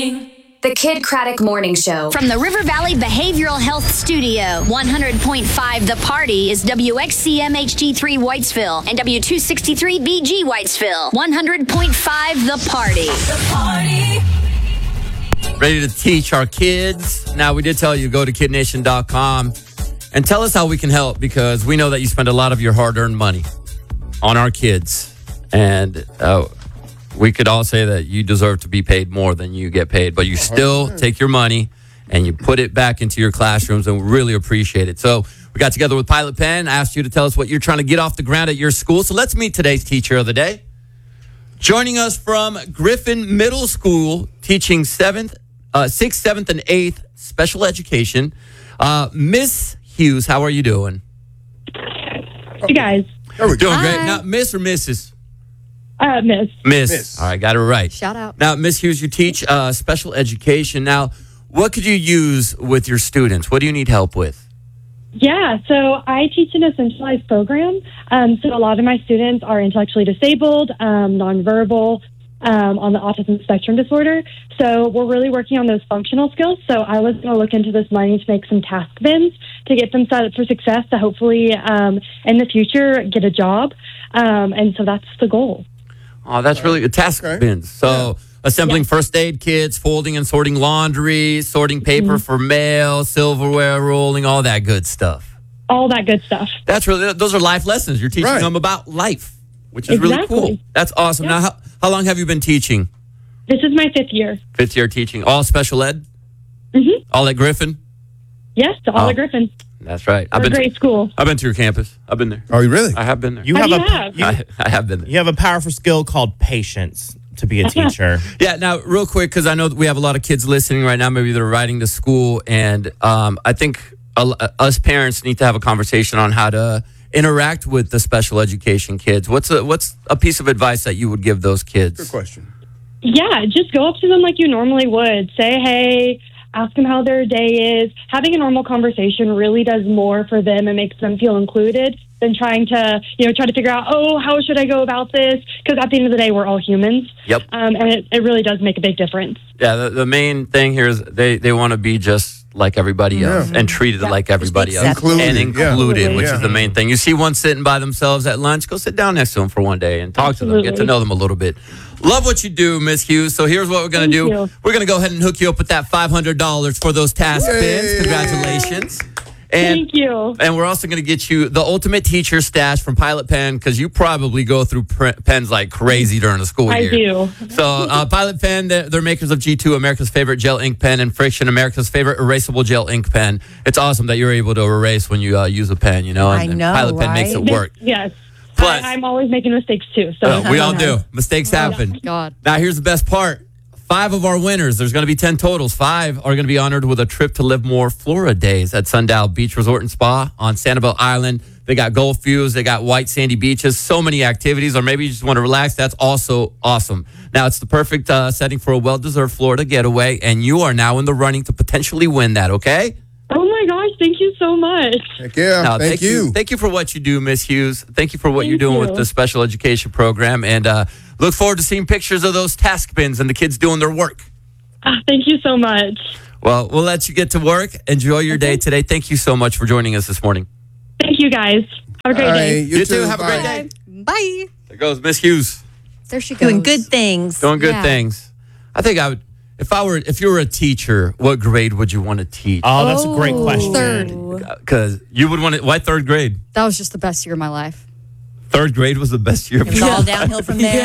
The Kid Craddock Morning Show. From the River Valley Behavioral Health Studio, 100.5 The Party is WXCM HD3 Whitesville and W263 BG Whitesville. 100.5 The Party. The Party. Ready to teach our kids. Now, we did tell you, go to kidnation.com and tell us how we can help, because we know that you spend a lot of your hard-earned money on our kids. And we could all say that you deserve to be paid more than you get paid, but you still take your money and you put it back into your classrooms, and we really appreciate it. So we got together with Pilot Pen, asked you to tell us what you're trying to get off the ground at your school. So let's meet today's teacher of the day. Joining us from Griffin Middle School, teaching 6th, 7th, and 8th special education, Miss Hughes. How are you doing? You guys. Doing great. Now, Miss or Mrs.? Miss. Miss. All right, got it right. Shout out. Now, Miss Hughes, you teach special education. Now, what could you use with your students? What do you need help with? Yeah, so I teach an essentialized program. So a lot of my students are intellectually disabled, nonverbal, on the autism spectrum disorder. So we're really working on those functional skills. So I was going to look into this money to make some task bins to get them set up for success to hopefully in the future get a job. And so that's the goal. Oh, that's really good. Task bins. So assembling first aid kits, folding and sorting laundry, sorting paper for mail, silverware rolling, all that good stuff. All that good stuff. That's really, those are life lessons. You're teaching them about life, which is really cool. That's awesome. Yeah. Now, how long have you been teaching? This is my 5th year. 5th year teaching. All special ed? Mm-hmm. All at Griffin? Yes, all at Griffin. That's right. We're a great school. I've been to your campus. I've been there. Oh, you really? I have been there. I have been there. You have a powerful skill called patience to be a teacher. Yeah. Now, real quick, because I know that we have a lot of kids listening right now. Maybe they're riding to school, and I think us parents need to have a conversation on how to interact with the special education kids. What's a piece of advice that you would give those kids? Good question. Yeah, just go up to them like you normally would. Say, hey, ask them how their day is. Having a normal conversation really does more for them and makes them feel included than trying to, try to figure out, how should I go about this? Because at the end of the day, we're all humans. Yep. And it really does make a big difference. Yeah, the main thing here is they want to be just like everybody else and treated like everybody else. Included, which is the main thing. You see one sitting by themselves at lunch, go sit down next to them for one day and talk to them, get to know them a little bit. Love what you do, Miss Hughes. So here's what we're going to do. We're going to go ahead and hook you up with that $500 for those task bins. Congratulations. Thank you. And we're also going to get you the ultimate teacher stash from Pilot Pen, because you probably go through pens like crazy during the school year. I do. So Pilot Pen, they're makers of G2, America's favorite gel ink pen, and Friction, America's favorite erasable gel ink pen. It's awesome that you're able to erase when you use a pen, And I know, Pilot Pen makes it work. Yes. Plus, I'm always making mistakes too. So we all do. Mistakes happen. God. Now, here's the best part. 5 of our winners, there's going to be 10 totals. 5 are going to be honored with a trip to Livermore, Florida days at Sundial Beach Resort and Spa on Sanibel Island. They got Gulf views. They got white sandy beaches. So many activities. Or maybe you just want to relax. That's also awesome. Now, it's the perfect setting for a well-deserved Florida getaway, and you are now in the running to potentially win that, okay? Oh, my gosh. Thank you so much. Heck yeah. No, thank you. Thank you for what you do, Miss Hughes. Thank you for what you're doing with the special education program. And look forward to seeing pictures of those task bins and the kids doing their work. Thank you so much. Well, we'll let you get to work. Enjoy your day today. Thank you so much for joining us this morning. Thank you, guys. Have a great day. You too. Have a great day. Bye. There goes Miss Hughes. There she goes. Doing good things. Doing good things. I think I would. If you were a teacher, what grade would you want to teach? Oh, that's a great question. 3rd. Because you would want to. Why 3rd grade? That was just the best year of my life. 3rd grade was the best year of It's all downhill from there.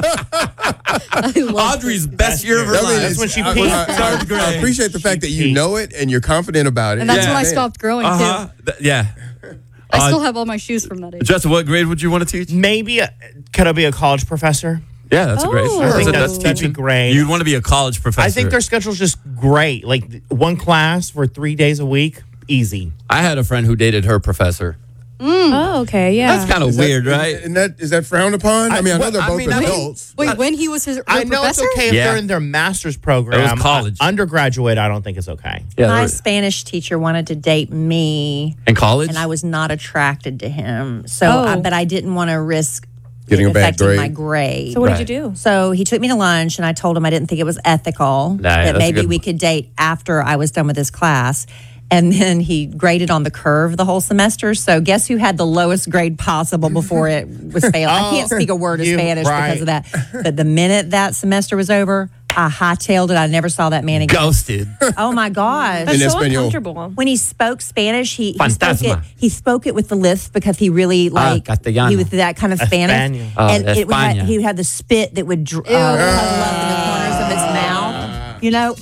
Audrey's best year of her life. That's when she peaked. Third grade. I appreciate the fact that you know it and you're confident about it. And that's when I stopped growing, too. Yeah. I still have all my shoes from that age. Justin, what grade would you want to teach? Maybe, could I be a college professor? Yeah, that's a great. I think that's that'd be teaching. great. You'd want to be a college professor. I think their schedule's just great. Like one class for 3 days a week, easy. I had a friend who dated her professor. Oh, okay, yeah. That's kind of weird, right? Is that frowned upon? I mean, I know they're both adults. Wait, when he was her I know professor? it's okay if they're in their master's program. It was college. Undergraduate, I don't think it's okay. Yeah, My Spanish teacher wanted to date me. in college, And I was not attracted to him. So, but I didn't want to risk Getting a bad affecting grade. my grade. So what Right. did you do? So he took me to lunch, and I told him I didn't think it was ethical, that's that a maybe good we one. could date after I was done with this class. And then he graded on the curve the whole semester. So guess who had the lowest grade possible before it was failed? I can't speak a word of Spanish because of that. But the minute that semester was over, I hightailed it. I never saw that man again. Ghosted. Oh my gosh. That's In so Espanol. uncomfortable. When he spoke Spanish, he Fantasma. spoke it with the lisp because he really Castellano. he was that kind of Spanish, Español. and it España. he had the spit that would puddle up in the corners of his mouth. You know.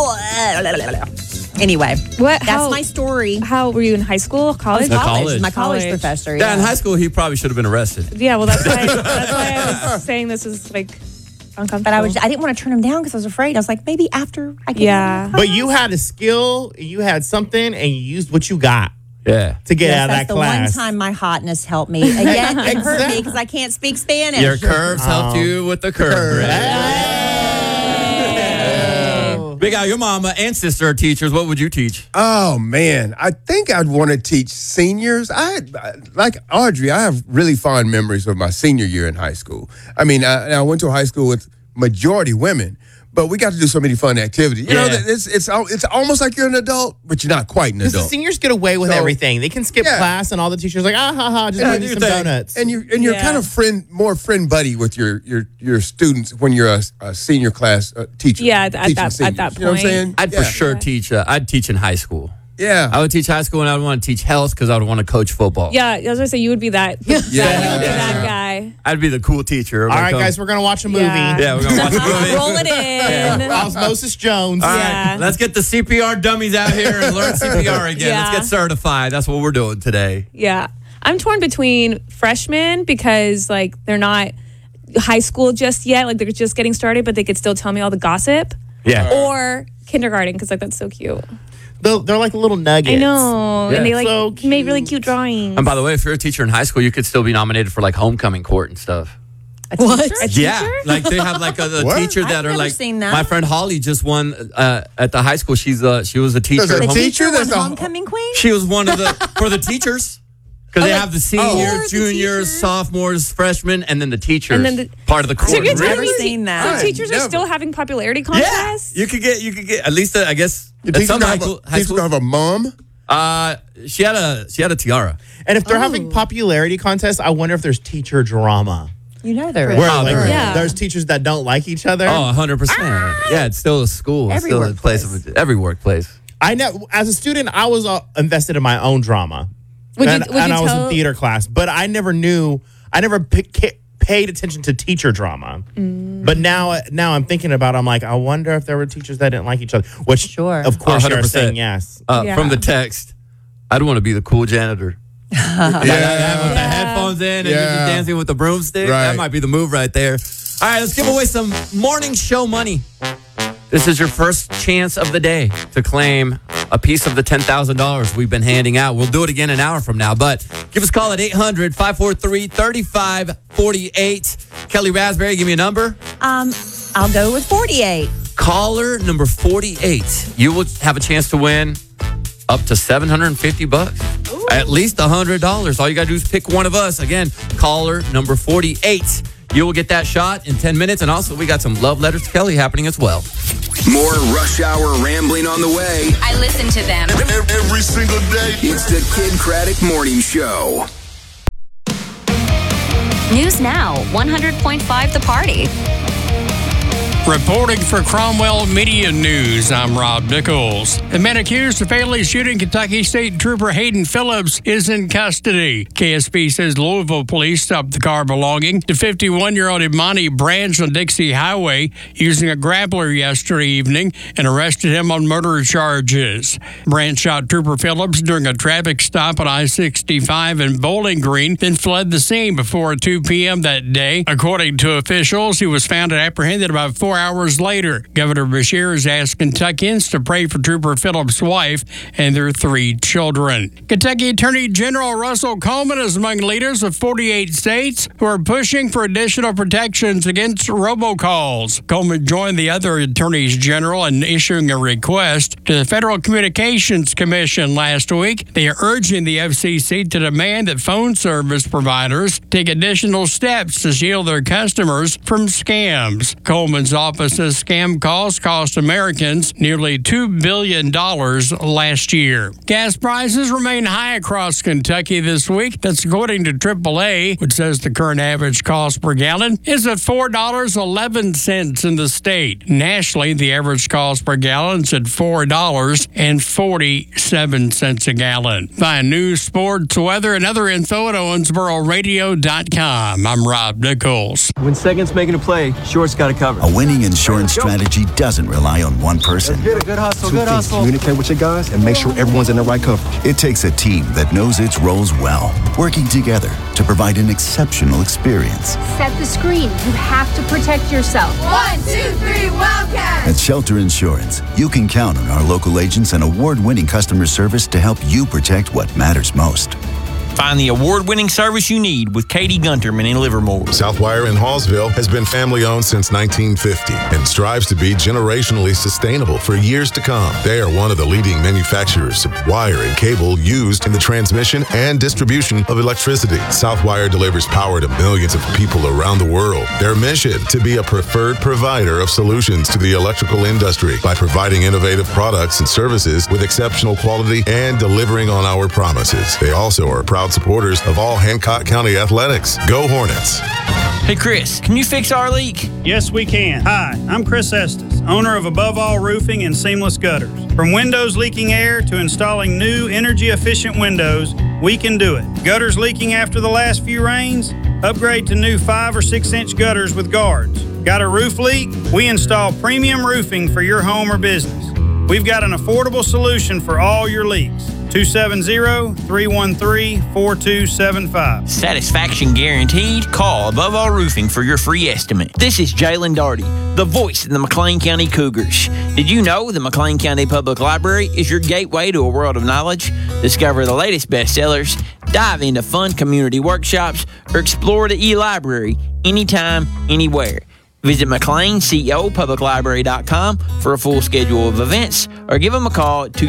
Anyway, What? that's my story. How were you in high school, college? college. My college College. professor. Yeah, in high school, he probably should have been arrested. Yeah, well, that's why I was saying this is like uncomfortable. But I didn't want to turn him down because I was afraid. I was like, maybe after I get Yeah. But you had a skill, you had something, and you used what you got Yeah. to get out of that's that the class. one time my hotness helped me. Again, it hurt me Exactly. because I can't speak Spanish. Your curves helped you with the curve. Big Al, your mama and sister are teachers. What would you teach? Oh man, I think I'd want to teach seniors. Like Audrey, I have really fond memories of my senior year in high school. I mean, I went to a high school with majority women, but we got to do so many fun activities. You know, Yeah. that it's almost like you're an adult, but you're not quite an Because the adult. seniors get away with So- everything. They can skip Yeah. class, and all the teachers are like, just Yeah, bring you some donuts. And you're Yeah. kind of more friend buddy with your students when you're a senior class teacher. Yeah, at teaching that seniors. point. You know what I'm saying? I'd for sure teach. I'd teach in high school. Yeah. I would teach high school, and I would want to teach health because I would want to coach football. Yeah, I was gonna say you would be that. You would be that guy. I'd be the cool teacher. All right, guys, we're going to watch a movie. Yeah. we're gonna watch a movie. Roll it in. Osmosis Jones. All right, Yeah. let's get the CPR dummies out here and learn CPR again. Yeah. Let's get certified. That's what we're doing today. Yeah. I'm torn between freshmen because like they're not high school just yet, like they're just getting started, but they could still tell me all the gossip. Yeah. Or kindergarten because like that's so cute. They're like little nuggets. I know, Yeah. and they like So made really cute drawings. And by the way, if you're a teacher in high school, you could still be nominated for like homecoming court and stuff. What? Yeah, like they have like a What? teacher that I've are never like. seen that. My friend Holly just won at the high school. She was a teacher. There's a at home- teacher Teacher that's won a homecoming queen. She was one of the for the teachers because they have the seniors, the juniors, teachers. sophomores, freshmen, and then the teachers And then the- part of the course. So you're telling Never me seen that. so I've teachers are never. still having popularity Yeah, contests? you could get at least I guess Your at teacher some gonna high have school. a, teacher gonna have a mom. She had a tiara. And if they're having popularity contests, I wonder if there's teacher drama. You know there is. Where Oh, like, there is. Yeah. there's teachers that don't like each other. Oh, 100%. Yeah, it's still a school. It's Every still a place of every workplace. I know. As a student, I was invested in my own drama. Would you and I was in tell- theater class, but I never knew. I never paid attention to teacher drama. But now I'm thinking about it, I'm like, I wonder if there were teachers that didn't like each other. Which, Sure. of course, you're 100%. saying yes. Yeah. From the text, I'd want to be the cool janitor. With the headphones in and you're just Yeah. dancing with the broomstick. Right. That might be the move right there. All right, let's give away some morning show money. This is your first chance of the day to claim a piece of the $10,000 we've been handing out. We'll do it again an hour from now, but give us a call at 800-543-3548. Kelly Raspberry, give me a number. I'll go with 48. Caller number 48. You will have a chance to win up to $750. At least $100. All you got to do is pick one of us. Again, caller number 48. You will get that shot in 10 minutes. And also, we got some love letters to Kelly happening as well. More Rush Hour rambling on the way. I listen to them. Every single day. It's the Kid Craddock Morning Show. News Now, 100.5 The Party. Reporting for Cromwell Media News, I'm Rob Nichols. The man accused of fatally shooting Kentucky State Trooper Hayden Phillips is in custody. KSP says Louisville police stopped the car belonging to 51-year-old Imani Branch on Dixie Highway using a grappler yesterday evening and arrested him on murder charges. Branch shot Trooper Phillips during a traffic stop on I-65 in Bowling Green, then fled the scene before 2 p.m. that day. According to officials, he was found and apprehended about 4 hours later. Governor Beshear has asked Kentuckians to pray for Trooper Phillips' wife and their 3 children. Kentucky Attorney General Russell Coleman is among leaders of 48 states who are pushing for additional protections against robocalls. Coleman joined the other attorneys general in issuing a request to the Federal Communications Commission last week. They are urging the FCC to demand that phone service providers take additional steps to shield their customers from scams. Coleman's office says scam calls cost Americans nearly $2 billion last year. Gas prices remain high across Kentucky this week. That's according to AAA, which says the current average cost per gallon is at $4.11 in the state. Nationally, the average cost per gallon is at $4.47 a gallon. Find news, sports, weather, and other info at OwensboroRadio.com. I'm Rob Nichols. When Second's making a play, Short's got it covered. A winning insurance strategy doesn't rely on one person. Good hustle, Two things. Communicate with your guys and make sure everyone's in the right coverage. It takes a team that knows its roles well, working together to provide an exceptional experience. Set the screen. You have to protect yourself. 1, 2, 3, Wildcats! At Shelter Insurance, you can count on our local agents and award-winning customer service to help you protect what matters most. Find the award-winning service you need with Katie Gunterman in Livermore. Southwire in Hallsville has been family-owned since 1950 and strives to be generationally sustainable for years to come. They are one of the leading manufacturers of wire and cable used in the transmission and distribution of electricity. Southwire delivers power to millions of people around the world. Their mission, to be a preferred provider of solutions to the electrical industry by providing innovative products and services with exceptional quality and delivering on our promises. They also are proud supporters of all Hancock County athletics. Go Hornets. Hey, Chris, can you fix our leak? Yes, we can. Hi, I'm Chris Estes, owner of Above All Roofing and Seamless Gutters. From windows leaking air to installing new energy-efficient windows, we can do it. Gutters leaking after the last few rains? Upgrade to new 5 or 6 inch gutters with guards. Got a roof leak? We install premium roofing for your home or business. We've got an affordable solution for all your leaks. 270-313-4275. Satisfaction guaranteed. Call Above All Roofing for your free estimate. This is Jalen Darty, the voice of the McLean County Cougars. Did you know the McLean County Public Library is your gateway to a world of knowledge? Discover the latest bestsellers, dive into fun community workshops, or explore the e-library anytime, anywhere. Visit McLeanCOPublicLibrary.com for a full schedule of events, or give them a call at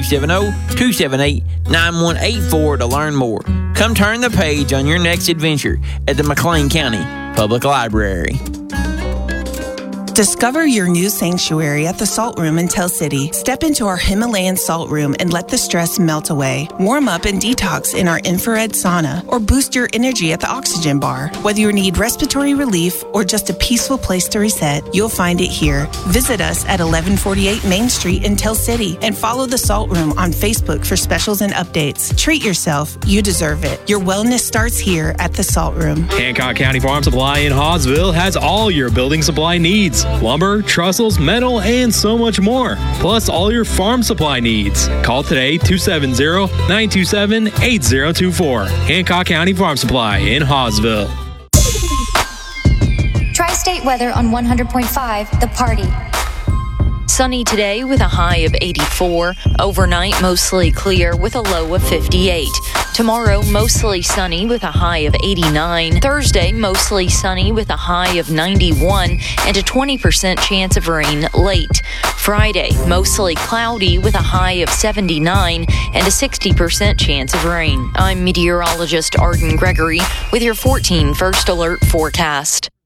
270-278-9184 to learn more. Come turn the page on your next adventure at the McLean County Public Library. Discover your new sanctuary at the Salt Room in Tell City. Step into our Himalayan Salt Room and let the stress melt away. Warm up and detox in our infrared sauna, or boost your energy at the Oxygen Bar. Whether you need respiratory relief or just a peaceful place to reset, you'll find it here. Visit us at 1148 Main Street in Tell City and follow the Salt Room on Facebook for specials and updates. Treat yourself. You deserve it. Your wellness starts here at the Salt Room. Hancock County Farm Supply in Hawesville has all your building supply needs. Lumber, trestles, metal, and so much more. Plus all your farm supply needs. Call today 270-927-8024. Hancock County Farm Supply in Hawesville. Tri-State weather on 100.5 The Party. Sunny today with a high of 84. Overnight, mostly clear with a low of 58. Tomorrow, mostly sunny with a high of 89. Thursday, mostly sunny with a high of 91 and a 20% chance of rain late. Friday, mostly cloudy with a high of 79 and a 60% chance of rain. I'm meteorologist Arden Gregory with your 14 First Alert forecast.